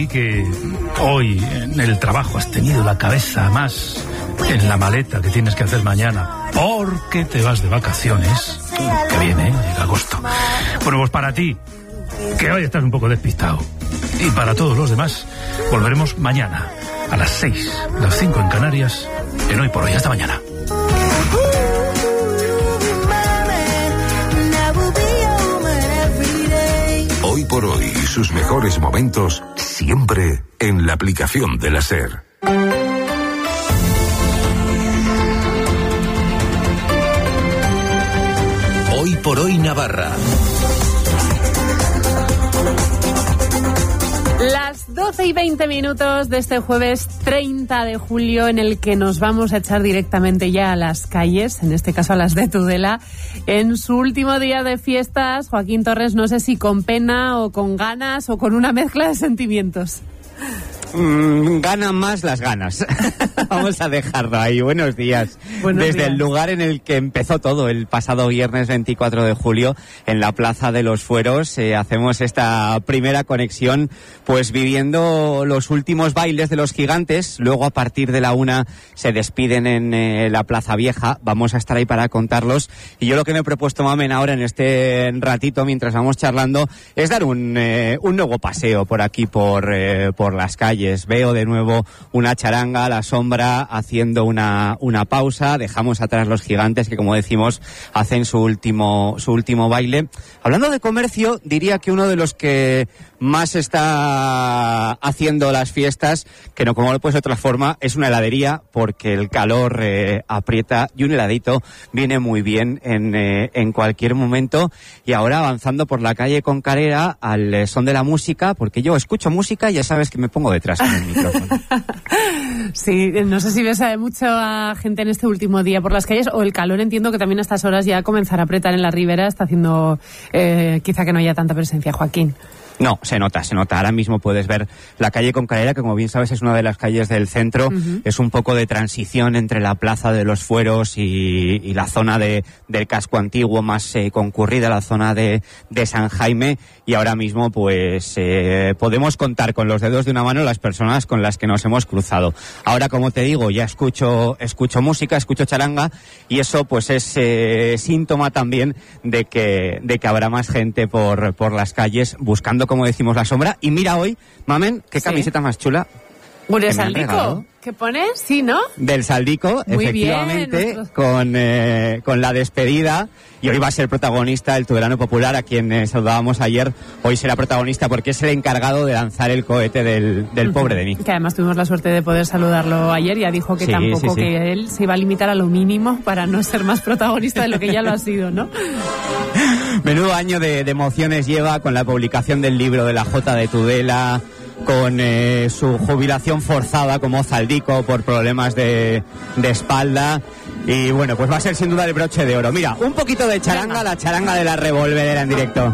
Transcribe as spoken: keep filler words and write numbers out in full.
Y que hoy en el trabajo has tenido la cabeza más en la maleta que tienes que hacer mañana porque te vas de vacaciones, que viene, ¿eh? Llega agosto. Bueno, pues para ti, que hoy estás un poco despistado, y para todos los demás, volveremos mañana a las seis, las cinco en Canarias, en Hoy por Hoy. Hasta mañana. Hoy por Hoy, sus mejores momentos, siempre en la aplicación de la SER. Hoy por Hoy Navarra. Las doce y veinte minutos de este jueves treinta de julio, en el que nos vamos a echar directamente ya a las calles, en este caso a las de Tudela, en su último día de fiestas. Joaquín Torres, no sé si con pena o con ganas o con una mezcla de sentimientos. Mm, ganan más las ganas. Vamos a dejarlo ahí. Buenos días. Buenos Desde días. el lugar en el que empezó todo, el pasado viernes veinticuatro de julio, en la Plaza de los Fueros, eh, hacemos esta primera conexión, pues viviendo los últimos bailes de los gigantes. Luego, a partir de la una, se despiden en eh, la Plaza Vieja. Vamos a estar ahí para contarlos. Y yo lo que me he propuesto, Mamen, ahora en este ratito, mientras vamos charlando, es dar un, eh, un nuevo paseo por aquí, por, eh, por las calles. Veo de nuevo una charanga a la sombra haciendo una, una pausa. Dejamos atrás los gigantes que, como decimos, hacen su último, su último baile. Hablando de comercio, diría que uno de los que más está haciendo las fiestas, que no como lo puede ser de otra forma, es una heladería, porque el calor eh, aprieta y un heladito viene muy bien en, eh, en cualquier momento. Y ahora avanzando por la calle Concarera al eh, son de la música, porque yo escucho música y ya sabes que me pongo detrás con el micrófono. Sí, no sé si ves a mucha gente en este último día por las calles, o el calor, entiendo que también a estas horas ya comenzará a apretar en la ribera, está haciendo eh, quizá que no haya tanta presencia, Joaquín. No, se nota, se nota. Ahora mismo puedes ver la calle Concarera, que como bien sabes es una de las calles del centro. Uh-huh. Es un poco de transición entre la Plaza de los Fueros y, y la zona de, del casco antiguo más eh, concurrida, la zona de, de San Jaime. Y ahora mismo pues eh, podemos contar con los dedos de una mano las personas con las que nos hemos cruzado. Ahora, como te digo, ya escucho, escucho música, escucho charanga, y eso pues es eh, síntoma también de que, de que habrá más gente por, por las calles buscando, como decimos, la sombra. Y mira hoy, Mamen, qué camiseta sí. más chula. ¿Un Saldico? ¿Qué pones? Sí, ¿no? Del Saldico, muy efectivamente, bien, nuestro... con, eh, con la despedida. Y hoy va a ser protagonista el Tudelano Popular, a quien eh, saludábamos ayer. Hoy será protagonista porque es el encargado de lanzar el cohete del, del uh-huh. pobre de mí. Que además tuvimos la suerte de poder saludarlo ayer. Ya dijo que sí, tampoco, sí, sí. que él se iba a limitar a lo mínimo para no ser más protagonista de lo que ya lo ha sido, ¿no? Menudo año de, de emociones lleva, con la publicación del libro de la Jota de Tudela, con eh, su jubilación forzada como Zaldico por problemas de, de espalda. Y bueno, pues va a ser sin duda el broche de oro. Mira, un poquito de charanga, la charanga de la revolvedera en directo.